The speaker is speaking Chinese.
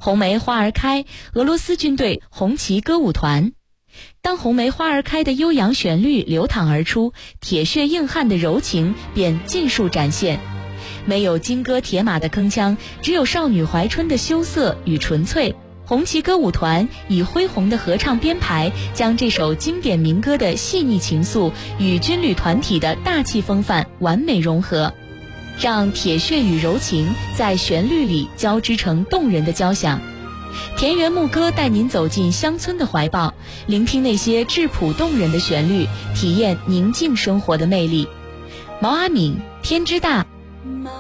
红梅花儿开，俄罗斯军队红旗歌舞团。当红梅花儿开的悠扬旋律流淌而出，铁血硬汉的柔情便尽数展现。没有金戈铁马的铿锵，只有少女怀春的羞涩与纯粹。红旗歌舞团以恢宏的合唱编排，将这首经典民歌的细腻情愫与军旅团体的大气风范完美融合，让铁血与柔情在旋律里交织成动人的交响。田园牧歌带您走进乡村的怀抱，聆听那些质朴动人的旋律，体验宁静生活的魅力。毛阿敏，天之大。